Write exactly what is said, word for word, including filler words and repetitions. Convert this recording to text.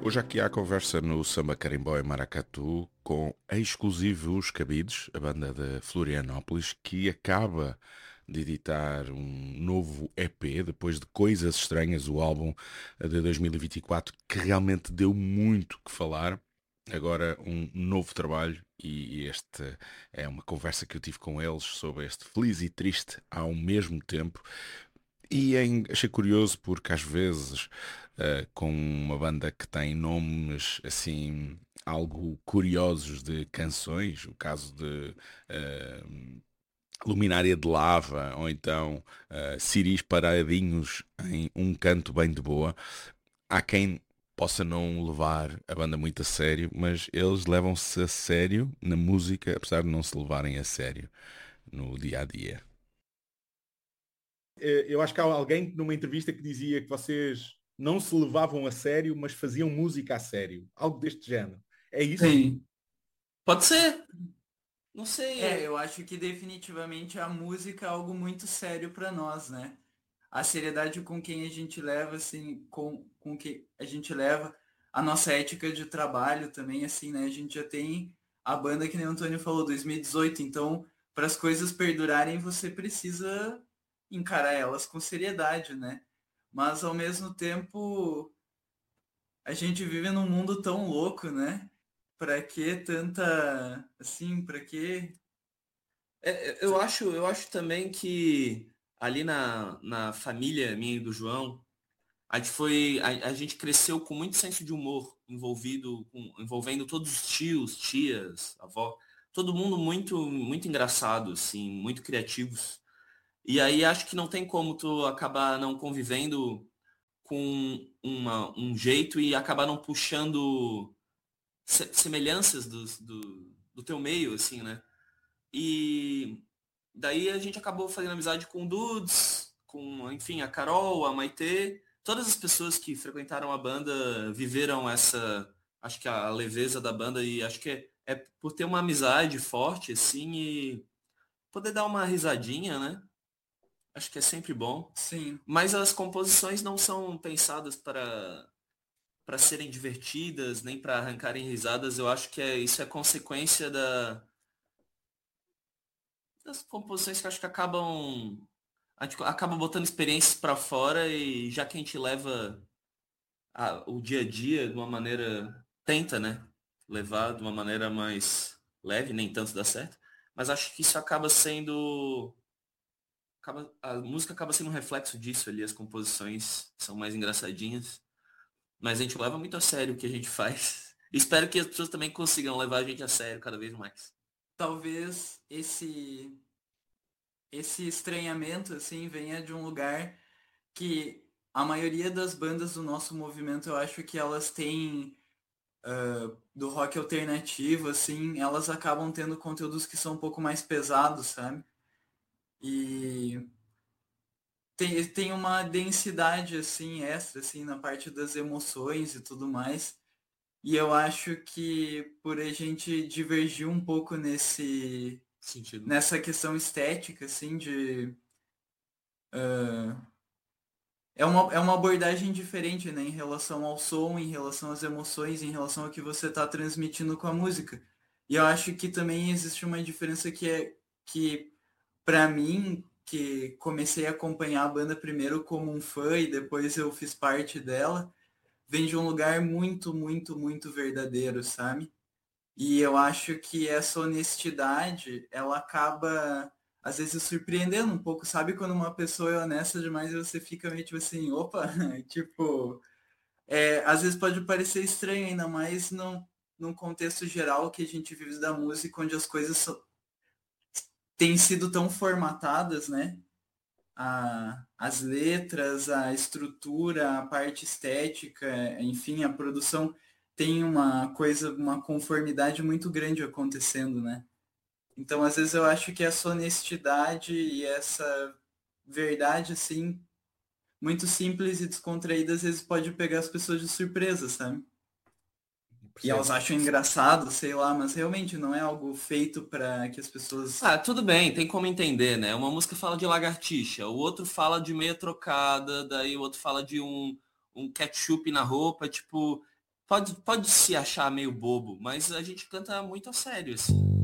Hoje aqui há conversa no Samba Carimbó e Maracatu com a exclusivos Cabides, a banda de Florianópolis, que acaba de editar um novo E P, depois de Coisas Estranhas, o álbum de dois mil e vinte e quatro, que realmente deu muito que falar. Agora um novo trabalho e este é uma conversa que eu tive com eles sobre este feliz e triste ao mesmo tempo. E em- achei curioso porque às vezes eh, com uma banda que tem nomes assim algo curiosos de canções, o caso de eh, Luminária de Lava ou então eh, Ciris Paradinhos em Um Canto Bem de Boa, há quem possa não levar a banda muito a sério, mas eles levam-se a sério na música, apesar de não se levarem a sério no dia a dia. Eh, Eu acho que há alguém numa entrevista que dizia que vocês não se levavam a sério, mas faziam música a sério. Algo deste género. É isso? Sim. Pode ser. Não sei. É, eu- eu acho que definitivamente a música é algo muito sério para nós, né? A seriedade com quem a gente leva, assim, com, com que a gente leva a nossa ética de trabalho também, assim, né? A gente já tem a banda que nem o Antônio falou, dois mil e dezoito, então, para as coisas perdurarem, você precisa encarar elas com seriedade, né? Mas ao mesmo tempo, a gente vive num mundo tão louco, né? Pra que tanta, assim, pra que é, é, eu acho, eu acho também que ali na, na família minha e do João, a gente foi, a, a gente cresceu com muito senso de humor envolvido, com, envolvendo todos os tios, tias, avó, todo mundo muito, muito engraçado, assim, muito criativos. E aí acho que não tem como tu acabar não convivendo com uma, um jeito e acabar não puxando se- semelhanças do, do, do teu meio, assim, né? E daí a gente acabou fazendo amizade com o Dudes, com, enfim, a Carol, a Maitê. Todas as pessoas que frequentaram a banda viveram essa, acho que a leveza da banda e acho que é, é por ter uma amizade forte, assim, e poder dar uma risadinha, né? Acho que é sempre bom. sim. Mas as composições não são pensadas para para serem divertidas, nem para arrancarem risadas. Eu acho que é, isso é consequência da, das composições que acho que acabam a gente acaba botando experiências para fora e já que a gente leva a- o dia a dia de uma maneira, tenta, né, levar de uma maneira mais leve, nem tanto dá certo, mas acho que isso acaba sendo acaba, a música acaba sendo um reflexo disso ali, as composições são mais engraçadinhas, mas a gente leva muito a sério o que a gente faz. Espero que as pessoas também consigam levar a gente a sério cada vez mais. Talvez esse esse estranhamento assim venha de um lugar que a maioria das bandas do nosso movimento, eu acho que elas têm do rock alternativo assim, elas acabam tendo conteúdos que são um pouco mais pesados, sabe? E tem, tem uma densidade assim extra assim na parte das emoções e tudo mais. E eu acho que por a gente divergir um pouco nesse Sentido. nessa questão estética assim de é uma, é uma abordagem diferente, né, em relação ao som, em relação às emoções, em relação ao que você está transmitindo com a música. E eu acho que também existe uma diferença que é que, para mim, que comecei a acompanhar a banda primeiro como um fã e depois eu fiz parte dela, vem de um lugar muito, muito, muito verdadeiro, sabe? E eu acho que essa honestidade, ela acaba, às vezes, surpreendendo um pouco. Sabe quando uma pessoa é honesta demais e você fica meio tipo assim, opa, tipo, é, às vezes pode parecer estranho, ainda mais num, num contexto geral que a gente vive da música, onde as coisas são- têm sido tão formatadas, né? A, as letras, a estrutura, a parte estética, enfim, a produção tem uma coisa, uma conformidade muito grande acontecendo, né? Então, às vezes eu acho que essa honestidade e essa verdade, assim, muito simples e descontraída, às vezes pode pegar as pessoas de surpresa, sabe? E Percebo. elas acham engraçado, sei lá, mas realmente não é algo feito para que as pessoas. Ah, tudo bem, tem como entender, né? Uma música fala de lagartixa, o outro fala de meia trocada, daí o outro fala de um, um ketchup na roupa, tipo, pode, pode se achar meio bobo, mas a gente canta muito a sério, assim.